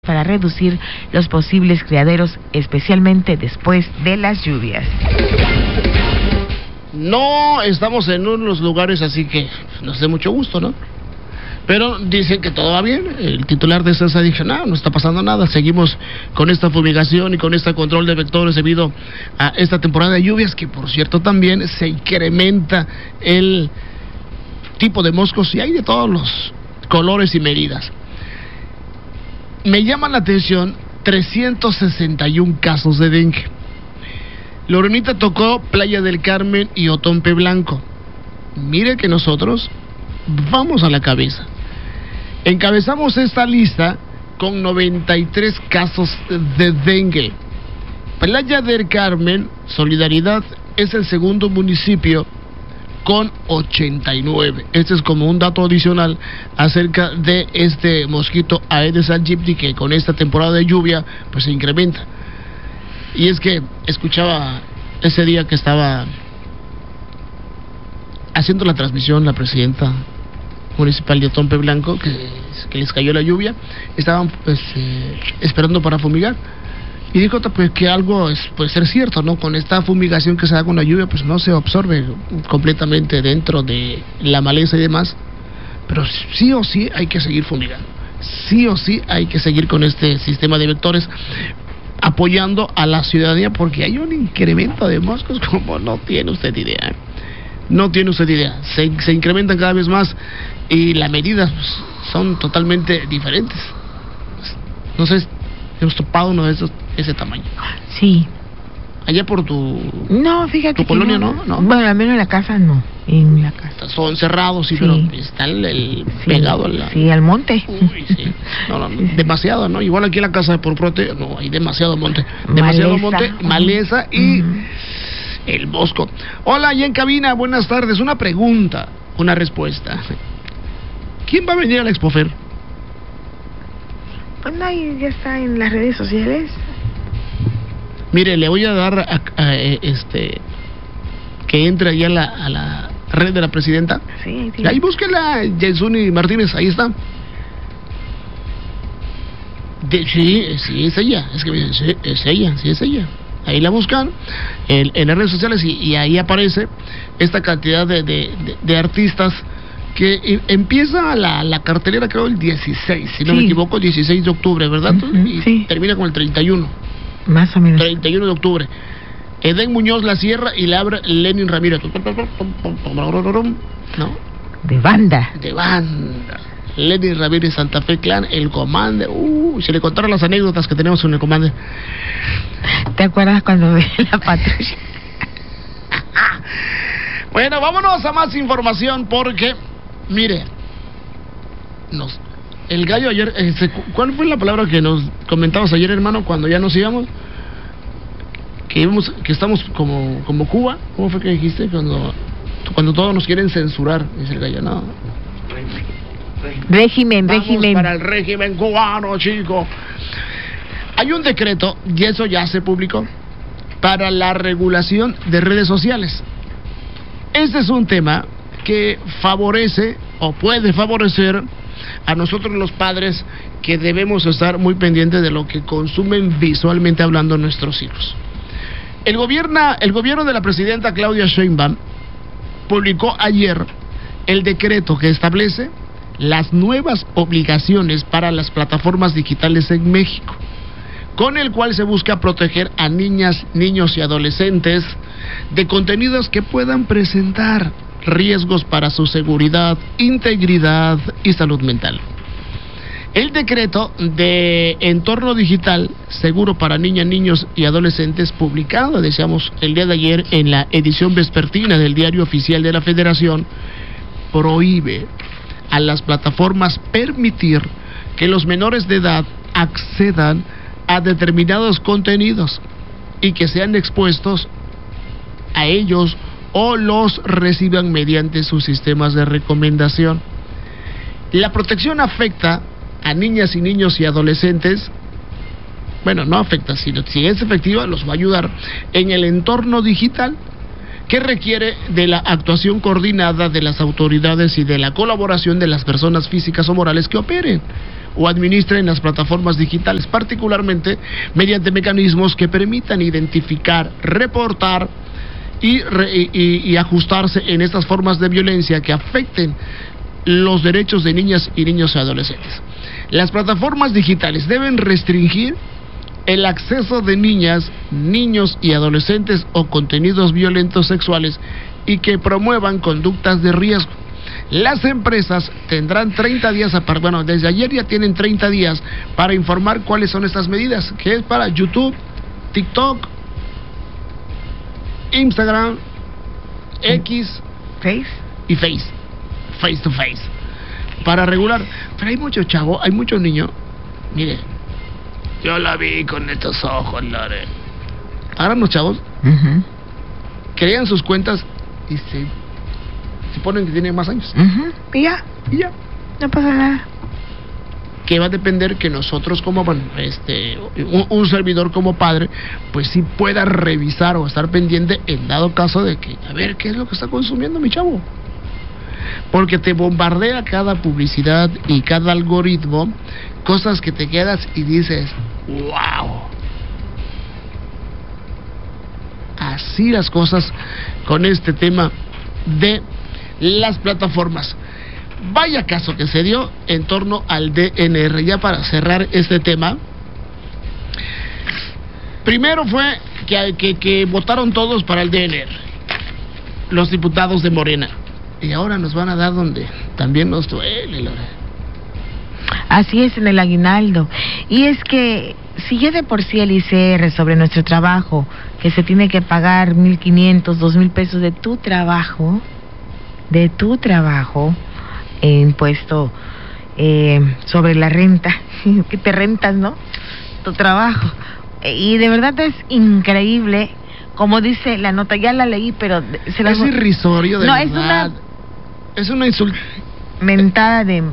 para reducir los posibles criaderos, especialmente después de las lluvias. No estamos en unos lugares así que nos dé mucho gusto, ¿no? Pero dicen que todo va bien. El titular de CESA dijo, no está pasando nada, seguimos con esta fumigación y con este control de vectores debido a esta temporada de lluvias, que por cierto también se incrementa el tipo de moscos y hay de todos los colores y medidas. Me llaman la atención 361 casos de dengue. Lorenita tocó Playa del Carmen y Otompe Blanco. Mire que nosotros vamos a la cabeza. Encabezamos esta lista con 93 casos de dengue. Playa del Carmen, Solidaridad, es el segundo municipio con 89. Este es como un dato adicional acerca de este mosquito Aedes aegypti, que con esta temporada de lluvia pues se incrementa. Y es que escuchaba ese día que estaba haciendo la transmisión la presidenta municipal de Otompe Blanco, que les cayó la lluvia, estaban pues esperando para fumigar. Y dijo pues que algo puede ser cierto, ¿no? Con esta fumigación que se da con la lluvia, pues no se absorbe completamente dentro de la maleza y demás. Pero sí o sí hay que seguir fumigando. Sí o sí hay que seguir con este sistema de vectores, apoyando a la ciudadanía, porque hay un incremento de moscos como no tiene usted idea. No tiene usted idea. Se incrementan cada vez más y las medidas pues, son totalmente diferentes. No sé, hemos topado uno de esos ese tamaño. Sí. Allá por tu... No, fíjate tu que colonia, no. ¿no? Bueno, al menos en la casa no. En la casa. Son cerrados, sí, Sí. pero está el Sí, pegado al... sí, al monte. Uy, sí. No, Sí, sí. demasiado, ¿no? Igual aquí en la casa de Por Prote, no, hay demasiado monte. Demasiado Maleza. monte, maleza y Ujú. el mosco. Hola, allá en cabina, buenas tardes. Una pregunta, una respuesta. ¿Quién va a venir a la Expofer? Pues ahí ya está en las redes sociales. Mire, le voy a dar que entre allá a la red de la presidenta. Sí, sí. Ahí búsquela, Yesuni Martínez, ahí está. Sí, es ella, es ella, sí es ella. Ahí la buscan en las redes sociales y ahí aparece esta cantidad de artistas que empieza la cartelera, creo, el 16, si no me equivoco, 16 de octubre, ¿verdad? Uh-huh, y sí. termina con el 31. Más o menos. 31 de octubre. Edén Muñoz la cierra y la abre Lenin Ramírez. ¿No? De banda. De banda. Lenin Ramírez, Santa Fe Clan, el Commander. Si le contaron las anécdotas que tenemos con el Commander. ¿Te acuerdas cuando ve la patrulla? Bueno, vámonos a más información porque, mire, el gallo ayer, ¿cuál fue la palabra que nos comentabas ayer, hermano, cuando ya nos íbamos? Que estamos como Cuba. ¿Cómo fue que dijiste? Cuando todos nos quieren censurar, dice el gallo, no. Régimen. Para el régimen cubano, chico. Hay un decreto, y eso ya se publicó, para la regulación de redes sociales. Este es un tema que favorece o puede favorecer a nosotros los padres, que debemos estar muy pendientes de lo que consumen visualmente hablando nuestros hijos. El gobierno de la presidenta Claudia Sheinbaum publicó ayer el decreto que establece las nuevas obligaciones para las plataformas digitales en México, con el cual se busca proteger a niñas, niños y adolescentes de contenidos que puedan presentar riesgos para su seguridad, integridad y salud mental. El decreto de entorno digital seguro para niñas, niños y adolescentes, publicado, decíamos, el día de ayer en la edición vespertina del Diario Oficial de la Federación, prohíbe a las plataformas permitir que los menores de edad accedan a determinados contenidos y que sean expuestos a ellos o los reciban mediante sus sistemas de recomendación. La protección afecta a niñas y niños y adolescentes. Bueno, no afecta, sino si es efectiva, los va a ayudar en el entorno digital, que requiere de la actuación coordinada de las autoridades y de la colaboración de las personas físicas o morales que operen o administren las plataformas digitales, particularmente mediante mecanismos que permitan identificar, reportar y ajustarse en estas formas de violencia que afecten los derechos de niñas y niños y adolescentes. Las plataformas digitales deben restringir el acceso de niñas, niños y adolescentes o contenidos violentos sexuales y que promuevan conductas de riesgo. Las empresas tendrán 30 días, desde ayer ya tienen 30 días para informar cuáles son estas medidas, que es para YouTube, TikTok, Instagram, X, Face y Face to Face, para regular. Pero hay muchos chavos, hay muchos niños, mire, yo la vi con estos ojos, Lore. Ahora los chavos crean sus cuentas y se ponen que tienen más años. Y ya, no pasa nada. Que va a depender que nosotros como un servidor como padre, pues sí pueda revisar o estar pendiente en dado caso de que, a ver, ¿qué es lo que está consumiendo mi chavo? Porque te bombardea cada publicidad y cada algoritmo, cosas que te quedas y dices, wow. Así las cosas con este tema de las plataformas. Vaya caso que se dio en torno al DNR. Ya para cerrar este tema, primero fue que votaron todos para el DNR, los diputados de Morena, y ahora nos van a dar donde también nos duele, Lore. Así es, en el aguinaldo. Y es que si ya de por sí el ICR sobre nuestro trabajo, que se tiene que pagar 1,500, 2,000 pesos de tu trabajo, impuesto sobre la renta, que te rentas, ¿no? Tu trabajo. Y de verdad es increíble, como dice la nota, ya la leí, pero es irrisorio, de verdad. Es una insulta. Mentada de...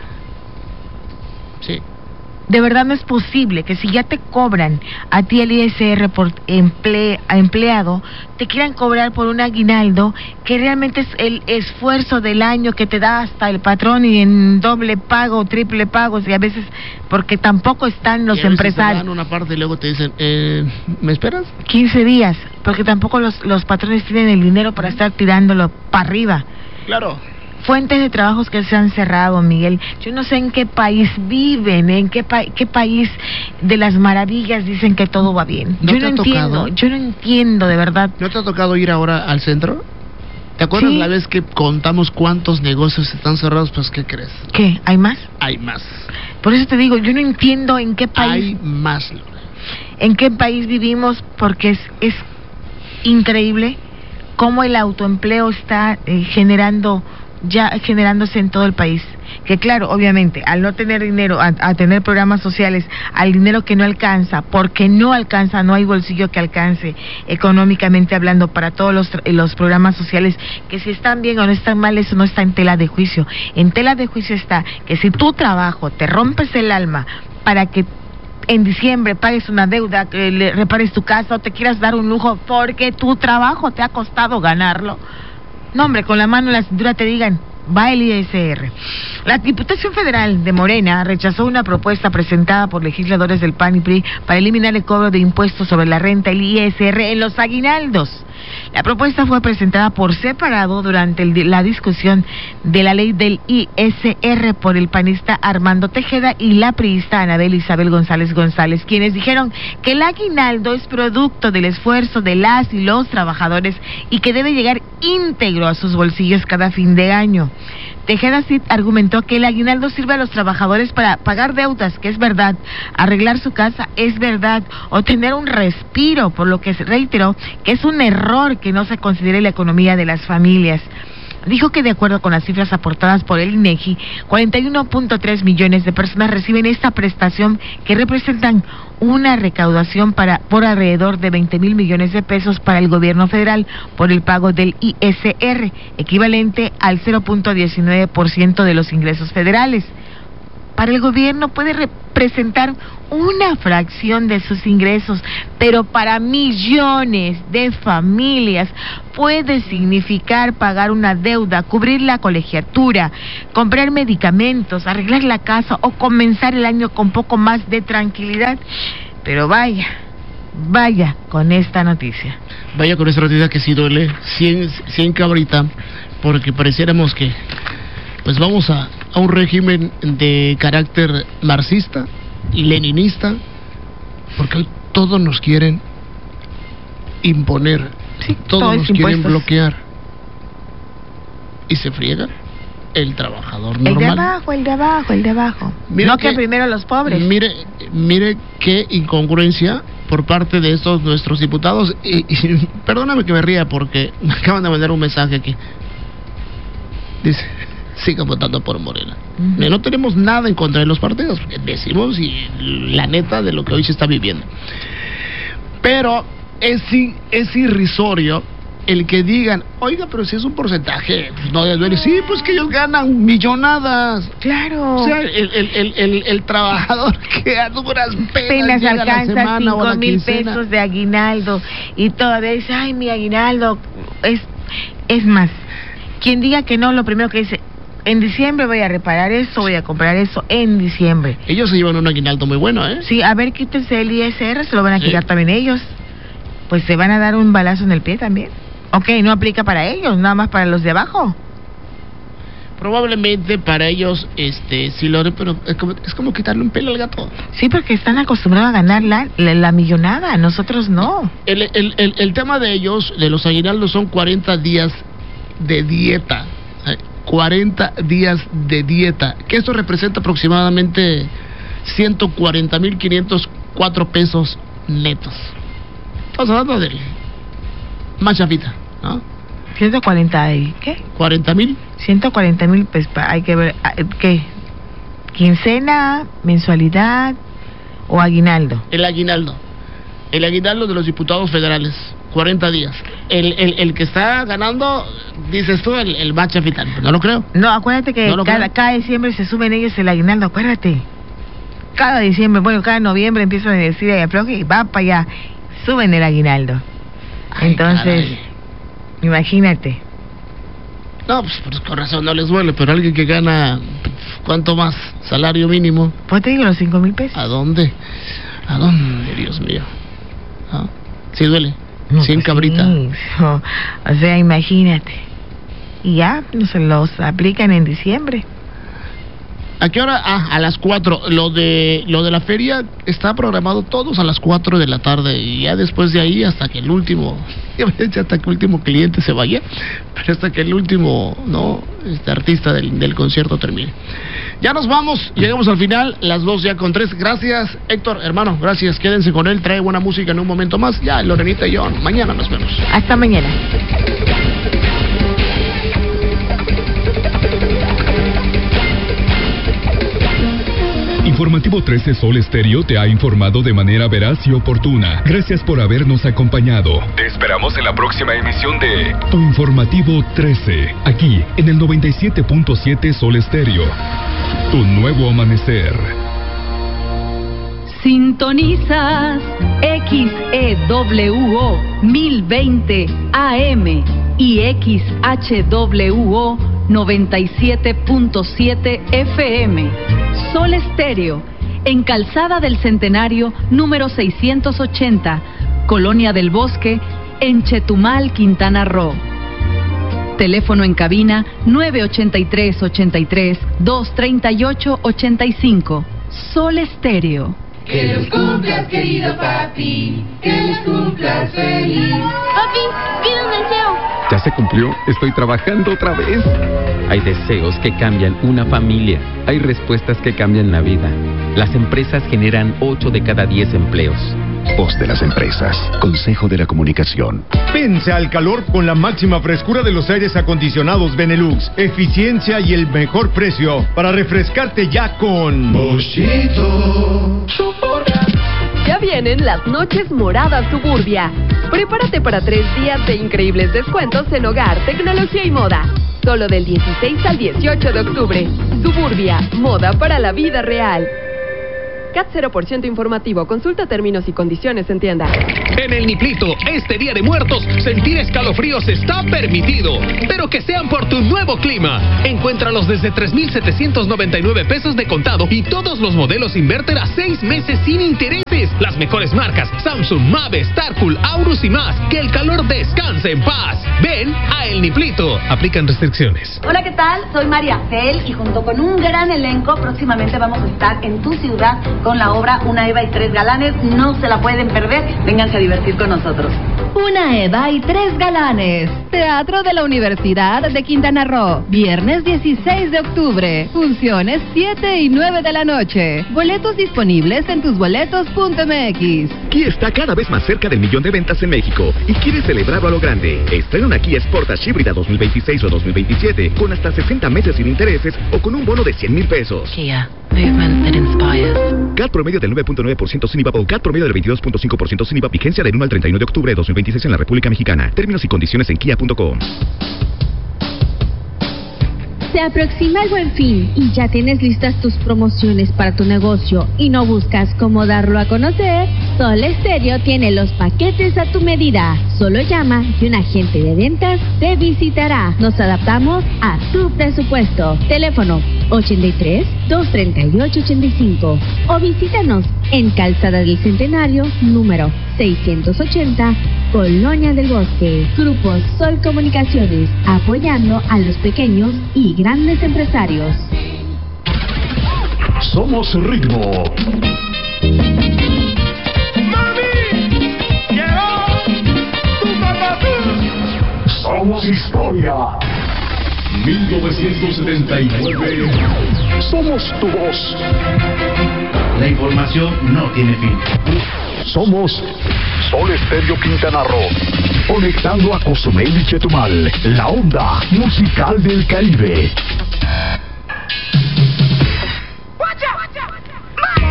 Sí. De verdad no es posible que si ya te cobran a ti el ISR por empleado, te quieran cobrar por un aguinaldo que realmente es el esfuerzo del año que te da hasta el patrón, y en doble pago, triple pago, y a veces porque tampoco están los empresarios. Te dan una parte y luego te dicen, ¿me esperas? 15 días, porque tampoco los patrones tienen el dinero para estar tirándolo para arriba. Claro. Fuentes de trabajos que se han cerrado, Miguel. Yo no sé en qué país viven, en qué país de las maravillas dicen que todo va bien. Yo no entiendo, de verdad. ¿No te ha tocado ir ahora al centro? ¿Te acuerdas la vez que contamos cuántos negocios están cerrados? Pues, ¿qué crees? ¿Qué? ¿Hay más? Hay más. Por eso te digo, yo no entiendo en qué país... Hay más, Lore. ¿En qué país vivimos? Porque es increíble cómo el autoempleo está generándose en todo el país. Que claro, obviamente, al no tener dinero, a tener programas sociales, al dinero que no alcanza, porque no alcanza, no hay bolsillo que alcance económicamente hablando para todos los programas sociales, que si están bien o no están mal, eso no está en tela de juicio. En tela de juicio está que si tu trabajo te rompes el alma para que en diciembre pagues una deuda, que le repares tu casa o te quieras dar un lujo porque tu trabajo te ha costado ganarlo, no, hombre, con la mano en la cintura te digan, va el ISR. La Diputación Federal de Morena rechazó una propuesta presentada por legisladores del PAN y PRI para eliminar el cobro de impuestos sobre la renta, el ISR, en los aguinaldos. La propuesta fue presentada por separado durante la discusión de la ley del ISR por el panista Armando Tejeda y la priista Anabel Isabel González, quienes dijeron que el aguinaldo es producto del esfuerzo de las y los trabajadores y que debe llegar íntegro a sus bolsillos cada fin de año. Tejeda sí argumentó que el aguinaldo sirve a los trabajadores para pagar deudas, que es verdad, arreglar su casa, es verdad, o tener un respiro, por lo que se reiteró que es un error que no se considere la economía de las familias. Dijo que de acuerdo con las cifras aportadas por el INEGI, 41.3 millones de personas reciben esta prestación, que representan una recaudación por alrededor de 20,000 millones de pesos para el gobierno federal por el pago del ISR, equivalente al 0.19% de los ingresos federales. para el gobierno puede representar una fracción de sus ingresos, pero para millones de familias puede significar pagar una deuda, cubrir la colegiatura, comprar medicamentos, arreglar la casa o comenzar el año con poco más de tranquilidad. Pero vaya con esta noticia. Vaya con esta noticia que sí duele, 100 cabrita, porque pareciéramos que pues vamos a un régimen de carácter marxista y leninista, porque hoy todos nos quieren imponer, sí, todos nos quieren bloquear, y se friega el trabajador normal. El de abajo. Mire no que primero los pobres. Mire qué incongruencia por parte de estos nuestros diputados, y perdóname que me ría porque me acaban de mandar un mensaje aquí. Dice: sigan votando por Morena. No tenemos nada en contra de los partidos, decimos y la neta de lo que hoy se está viviendo. Pero es irrisorio el que digan, oiga, pero si es un porcentaje, pues no duele. Sí, pues que ellos ganan millonadas. Claro. O sea, el trabajador que a duras penas alcanza 5,000 pesos de aguinaldo y todavía dice, ay, mi aguinaldo es más. Quien diga que no, lo primero que dice, en diciembre voy a reparar eso, voy a comprar eso en diciembre. Ellos se llevan un aguinaldo muy bueno, ¿eh? Sí, a ver, quítense el ISR, se lo van a quitar también ellos. Pues se van a dar un balazo en el pie también. Ok, no aplica para ellos, nada más para los de abajo. Probablemente para ellos, sí lo haré, pero es como quitarle un pelo al gato. Sí, porque están acostumbrados a ganar la millonada, nosotros no. El tema de ellos, de los aguinaldos, son 40 días de dieta. 40 días de dieta, que esto representa aproximadamente 140,504 pesos netos. Estamos hablando de más chafita, ¿no? 140 y ¿qué? 40,000. 140,000, pues hay que ver qué, quincena, mensualidad o aguinaldo. El aguinaldo de los diputados federales, 40 días. El que está ganando, dices tú, el más chafita. No lo creo. No, acuérdate que cada diciembre se suben ellos el aguinaldo, acuérdate. Cada diciembre, bueno, cada noviembre empiezan a decir y va para allá, suben el aguinaldo. Ay, entonces, caray. Imagínate. No, pues con razón no les duele, pero alguien que gana, ¿cuánto más? Salario mínimo. Pues te digo, los 5,000 pesos. ¿A dónde, Dios mío? ¿Ah? Sí duele. No, 100 pues cabrita. Sí. O sea, imagínate. Y ya, se los aplican en diciembre. ¿A qué hora? A las 4. Lo de la feria está programado todos a las 4 de la tarde. Y ya después de ahí hasta que el último cliente se vaya. Pero hasta que el último, artista del concierto termine. Ya nos vamos, llegamos al final, las 2:03. Gracias, Héctor, hermano, gracias. Quédense con él, trae buena música en un momento más. Ya, Lorenita y yo, mañana nos vemos. Hasta mañana. Informativo 13 Sol Estéreo te ha informado de manera veraz y oportuna. Gracias por habernos acompañado. Te esperamos en la próxima emisión de Tu Informativo 13, aquí en el 97.7 Sol Estéreo. Tu nuevo amanecer. Sintonizas XEWO 1020 AM y XHWO 97.7 FM. Sol Estéreo, en Calzada del Centenario, número 680, Colonia del Bosque, en Chetumal, Quintana Roo. Teléfono en cabina 983-83-238-85. Sol Estéreo. Que los cumplas, querido papi, que los cumplas feliz. Papi, pido un deseo. ¿Ya se cumplió? Estoy trabajando otra vez. Hay deseos que cambian una familia. Hay respuestas que cambian la vida. Las empresas generan 8 de cada 10 empleos. Voz de las empresas. Consejo de la Comunicación. Vence al calor con la máxima frescura de los aires acondicionados Benelux. Eficiencia y el mejor precio para refrescarte ya con Boschito. Ya vienen las noches moradas Suburbia. Prepárate para 3 días de increíbles descuentos en hogar, tecnología y moda. Solo del 16 al 18 de octubre. Suburbia, moda para la vida real. CAT 0% informativo. Consulta términos y condiciones en tienda. En el Niplito, este Día de Muertos, sentir escalofríos está permitido, pero que sean por tu nuevo clima. Encuéntralos desde 3,799 pesos de contado y todos los modelos inverter a 6 meses sin intereses. Las mejores marcas: Samsung, Mave, Starcool, Aurus y más. Que el calor descanse en paz. Ven a El Niplito. Aplican restricciones. Hola, ¿qué tal? Soy María Cel y junto con un gran elenco próximamente vamos a estar en tu ciudad con la obra Una Eva y 3 Galanes. No se la pueden perder. Vénganse a divertir con nosotros. Una Eva y 3 Galanes. Teatro de la Universidad de Quintana Roo. Viernes 16 de octubre. Funciones 7 y 9 de la noche. Boletos disponibles en tusboletos.mx. Kia está cada vez más cerca del 1,000,000 de ventas en México y quiere celebrarlo a lo grande. Estrena una Kia Sportage híbrida 2026 o 2027 con hasta 60 meses sin intereses o con un bono de 100,000 pesos. Kia. Movement that inspires. CAT promedio del 9.9% sin IVA o CAT promedio del 22.5% sin IVA. Vigencia del 1 al 31 de octubre de 2026 en la República Mexicana. Términos y condiciones en kia.com. Se aproxima el Buen Fin y ya tienes listas tus promociones para tu negocio y no buscas cómo darlo a conocer. Sol Estéreo tiene los paquetes a tu medida. Solo llama y un agente de ventas te visitará. Nos adaptamos a tu presupuesto. Teléfono 83-238-85 o visítanos en Calzada del Centenario, número 680, Colonia del Bosque. Grupo Sol Comunicaciones, apoyando a los pequeños y grandes empresarios. Somos ritmo. Somos historia. 1979. Somos tu voz. La información no tiene fin. Somos Sol Estéreo Quintana Roo. Conectando a Cozumel y Chetumal. La onda musical del Caribe.